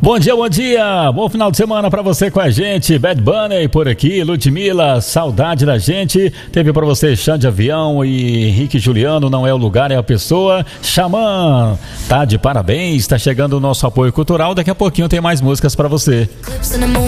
Bom dia, bom dia. Bom final de semana pra você com a gente. Bad Bunny por aqui, Ludmilla, saudade da gente. Teve pra você Xande Avião e Henrique Juliano, Não é o Lugar, é a Pessoa. Xamã, tá de parabéns, tá chegando o nosso apoio cultural. Daqui a pouquinho tem mais músicas pra você.